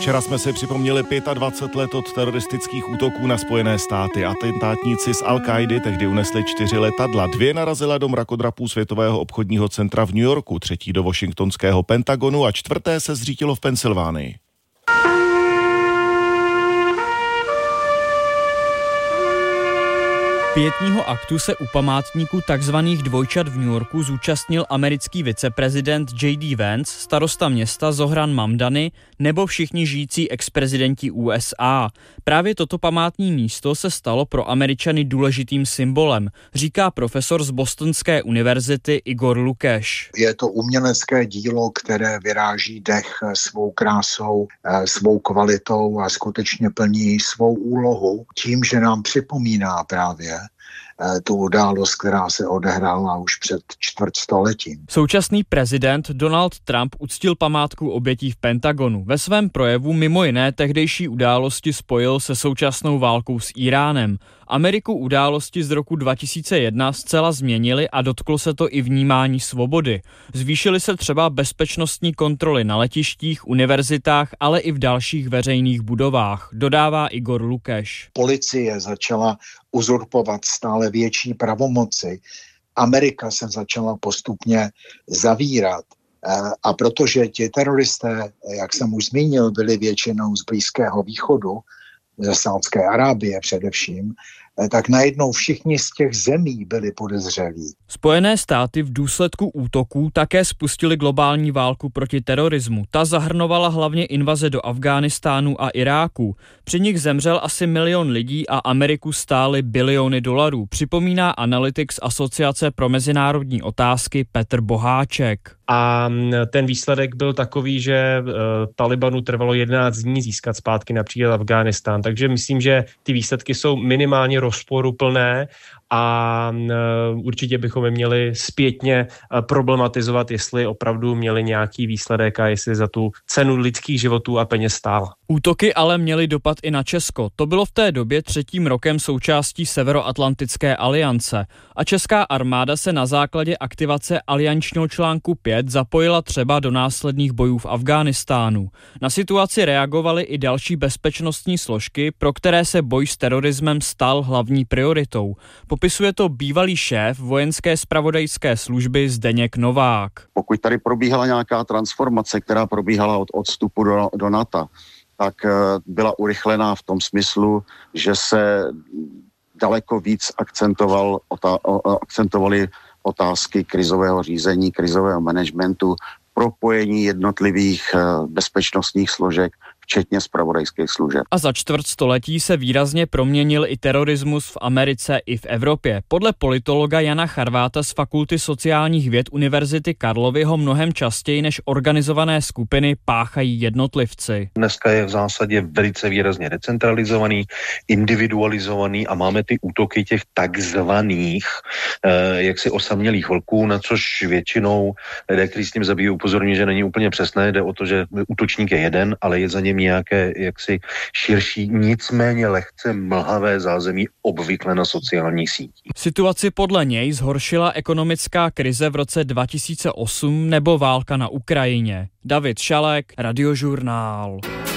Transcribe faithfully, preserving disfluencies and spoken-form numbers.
Včera jsme si připomněli dvacet pět let od teroristických útoků na Spojené státy. Atentátníci z Al-Káidy tehdy unesli čtyři letadla. Dvě narazila do mrakodrapů Světového obchodního centra v New Yorku, třetí do washingtonského Pentagonu a čtvrté se zřítilo v Pensylvánii. Pietního aktu se u památníku takzvaných dvojčat v New Yorku zúčastnil americký viceprezident J D Vance, starosta města Zohran Mamdani nebo všichni žijící ex-prezidenti U S A. Právě toto památní místo se stalo pro Američany důležitým symbolem, říká profesor z Bostonské univerzity Igor Lukeš. Je to umělecké dílo, které vyráží dech svou krásou, svou kvalitou a skutečně plní svou úlohu tím, že nám připomíná právě tu událost, která se odehrála už před čtvrtstoletím. Současný prezident Donald Trump uctil památku obětí v Pentagonu. Ve svém projevu mimo jiné tehdejší události spojil se současnou válkou s Íránem. Ameriku události z roku dva tisíce jedna zcela změnily a dotklo se to i vnímání svobody. Zvýšily se třeba bezpečnostní kontroly na letištích, univerzitách, ale i v dalších veřejných budovách, dodává Igor Lukeš. Policie začala uzurpovat stále větší pravomoci. Amerika se začala postupně zavírat. A protože ti teroristé, jak jsem už zmínil, byli většinou z Blízkého východu, ze Saúdské Arábie především, tak najednou všichni z těch zemí byli podezřelí. Spojené státy v důsledku útoků také spustily globální válku proti terorismu. Ta zahrnovala hlavně invaze do Afghánistánu a Iráku. Při nich zemřel asi milion lidí a Ameriku stály biliony dolarů, připomíná analytik z Asociace pro mezinárodní otázky Petr Boháček. A ten výsledek byl takový, že uh, Talibanu trvalo jedenáct dní získat zpátky například Afghánistán. Takže myslím, že ty výsledky jsou minimálně rozporuplné a uh, určitě bychom je měli zpětně uh, problematizovat, jestli opravdu měli nějaký výsledek a jestli za tu cenu lidských životů a peněz stál. Útoky ale měly dopad i na Česko. To bylo v té době třetím rokem součástí Severoatlantické aliance a česká armáda se na základě aktivace aliančního článku pět zapojila třeba do následných bojů v Afghánistánu. Na situaci reagovaly i další bezpečnostní složky, pro které se boj s terorismem stal hlavní prioritou. Popisuje to bývalý šéf vojenské zpravodajské služby Zdeněk Novák. Pokud tady probíhala nějaká transformace, která probíhala od odstupu do, do NATO, tak byla urychlená v tom smyslu, že se daleko víc akcentoval, otá, akcentovaly otázky krizového řízení, krizového managementu, propojení jednotlivých bezpečnostních složek, včetně zpravodajských služeb. A za čtvrt století se výrazně proměnil i terorismus v Americe i v Evropě. Podle politologa Jana Charváta z Fakulty sociálních věd Univerzity Karlovy ho mnohem častěji než organizované skupiny páchají jednotlivci. Dneska je v zásadě velice výrazně decentralizovaný, individualizovaný a máme ty útoky těch takzvaných eh, jaksi osamělých vlků, na což většinou lidé, kteří s tím zabíjí, upozorňují, že není úplně přesné. Jde o to, že útočník je jeden, ale je za ním nějaké jaksi širší, nicméně lehce mlhavé zázemí obvykle na sociálních sítích. Situaci podle něj zhoršila ekonomická krize v roce dva tisíce osm nebo válka na Ukrajině. David Šalek, Radiožurnál.